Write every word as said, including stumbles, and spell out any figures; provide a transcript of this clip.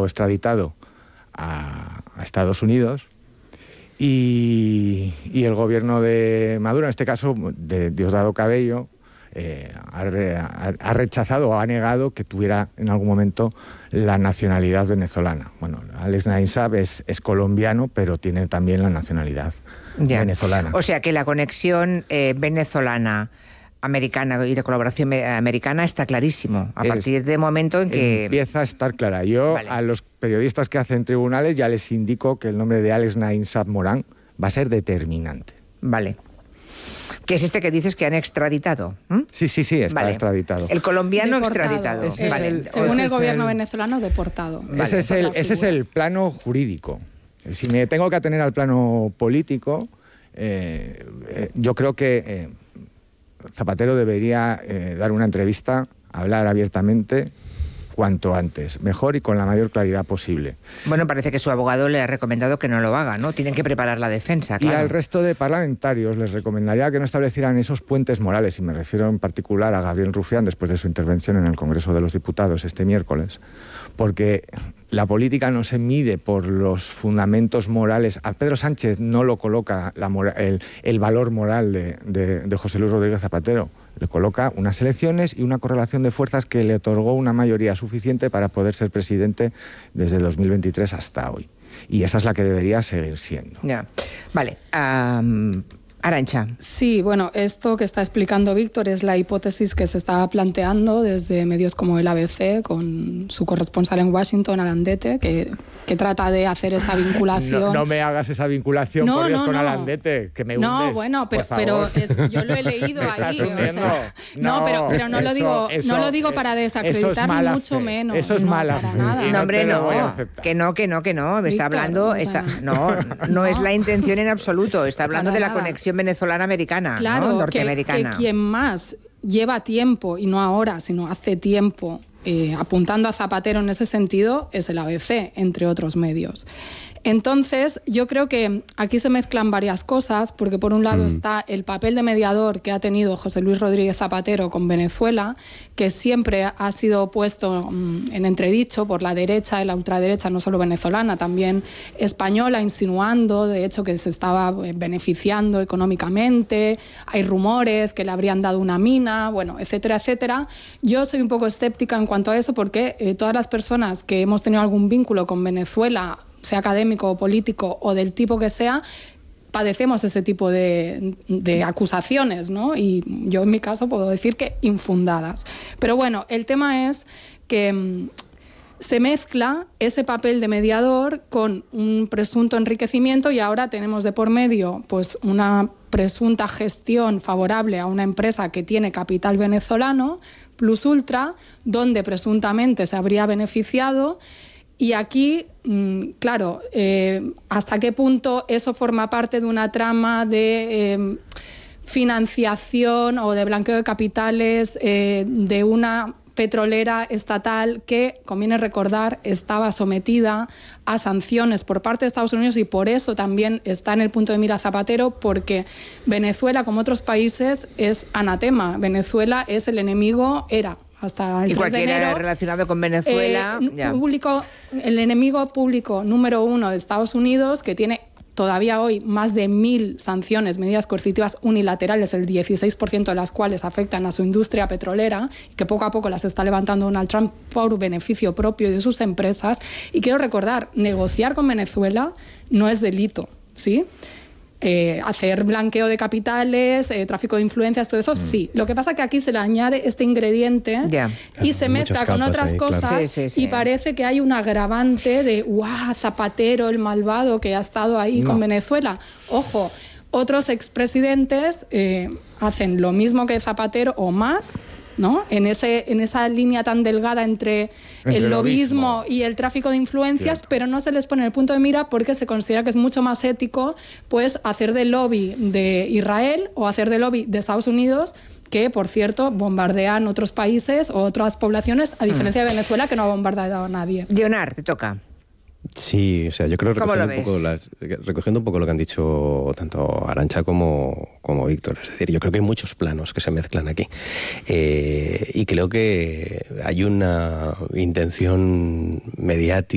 extraditado a, a Estados Unidos. Y, y el gobierno de Maduro, en este caso de Diosdado Cabello, eh, ha, ha, ha rechazado o ha negado que tuviera en algún momento la nacionalidad venezolana. Bueno, Alex Nassab es, es colombiano, pero tiene también la nacionalidad ya. venezolana. O sea que la conexión eh, venezolana americana y de colaboración americana está clarísimo a es, partir del momento en que empieza a estar clara. Yo vale. a los periodistas que hacen tribunales ya les indico que el nombre de Alex Nassab Morán va a ser determinante. Vale. ¿Qué es este que dices que han extraditado? ¿Mm? Sí, sí, sí, está vale. extraditado. El colombiano deportado. extraditado. Es vale. el, según el, el gobierno el, venezolano, deportado. Vale. Ese, es el, ese es el plano jurídico. Si me tengo que atener al plano político, eh, eh, yo creo que eh, Zapatero debería eh, dar una entrevista, hablar abiertamente cuanto antes, mejor y con la mayor claridad posible. Bueno, parece que su abogado le ha recomendado que no lo haga, ¿no? Tienen que preparar la defensa, claro. Y al resto de parlamentarios les recomendaría que no establecieran esos puentes morales, y me refiero en particular a Gabriel Rufián después de su intervención en el Congreso de los Diputados este miércoles, porque la política no se mide por los fundamentos morales. A Pedro Sánchez no lo coloca la mora, el, el valor moral de, de, de José Luis Rodríguez Zapatero. Le coloca unas elecciones y una correlación de fuerzas que le otorgó una mayoría suficiente para poder ser presidente desde dos mil veintitrés hasta hoy. Y esa es la que debería seguir siendo. Ya. Vale. Um... Arantxa. Sí, bueno, esto que está explicando Víctor es la hipótesis que se está planteando desde medios como el A B C, con su corresponsal en Washington, Alandete, que, que trata de hacer esta vinculación. No, no me hagas esa vinculación, no, por Dios, no, con no. Alandete, que me hundes. No, bueno, pero, pero es, yo lo he leído ahí. O sea, no, no, pero, pero no, eso, lo digo, eso, no lo digo para desacreditar ni mucho fe. menos. Eso es no, mala para fe. nada. No, hombre, no, que no, que no, que no. Me está Víctor, hablando, o sea, está, no, no, no es la intención en absoluto. Está hablando de la nada. conexión venezolana-americana. Claro, ¿no? que, que quien más lleva tiempo, y no ahora, sino hace tiempo, eh, apuntando a Zapatero en ese sentido, es el A B C, entre otros medios. Entonces, yo creo que aquí se mezclan varias cosas, porque por un lado mm. está el papel de mediador que ha tenido José Luis Rodríguez Zapatero con Venezuela, que siempre ha sido puesto mm, en entredicho por la derecha y la ultraderecha, no solo venezolana, también española, insinuando, de hecho, que se estaba beneficiando económicamente, hay rumores que le habrían dado una mina, bueno, etcétera, etcétera. Yo soy un poco escéptica en cuanto a eso, porque eh, todas las personas que hemos tenido algún vínculo con Venezuela, sea académico o político o del tipo que sea, padecemos ese tipo de, de acusaciones, ¿no? Y yo en mi caso puedo decir que infundadas. Pero bueno, el tema es que mmm, se mezcla ese papel de mediador con un presunto enriquecimiento, y ahora tenemos de por medio pues una presunta gestión favorable a una empresa que tiene capital venezolano, Plus Ultra, donde presuntamente se habría beneficiado. Y aquí, claro, eh, ¿hasta qué punto eso forma parte de una trama de eh, financiación o de blanqueo de capitales eh, de una petrolera estatal que, conviene recordar, estaba sometida a sanciones por parte de Estados Unidos, y por eso también está en el punto de mira Zapatero, porque Venezuela, como otros países, es anatema. Venezuela es el enemigo, era hasta el y tres de enero, relacionado con Venezuela, eh, ya. público, el enemigo público número uno de Estados Unidos, que tiene todavía hoy más de mil sanciones, medidas coercitivas unilaterales, el dieciséis por ciento de las cuales afectan a su industria petrolera, y que poco a poco las está levantando Donald Trump por beneficio propio y de sus empresas. Y quiero recordar, negociar con Venezuela no es delito, ¿sí? Eh, hacer blanqueo de capitales, eh, tráfico de influencias, todo eso, mm. sí. Lo que pasa es que aquí se le añade este ingrediente yeah. y se mezcla con otras ahí, cosas, claro. sí, sí, sí. y parece que hay un agravante de ¡guau! Zapatero, el malvado que ha estado ahí no. con Venezuela. Ojo, otros expresidentes eh, hacen lo mismo que Zapatero o más, ¿no? En, ese, en esa línea tan delgada entre, entre el lobismo, lobismo y el tráfico de influencias, Cierto. pero no se les pone el punto de mira porque se considera que es mucho más ético pues hacer de lobby de Israel o hacer de lobby de Estados Unidos, que, por cierto, bombardean otros países o otras poblaciones, a diferencia de Venezuela, que no ha bombardeado a nadie. Leonard, te toca. Sí, o sea, yo creo recogiendo un poco las, recogiendo un poco lo que han dicho tanto Arantxa como, como Víctor. Es decir, yo creo que hay muchos planos que se mezclan aquí. Eh, y creo que hay una intención mediática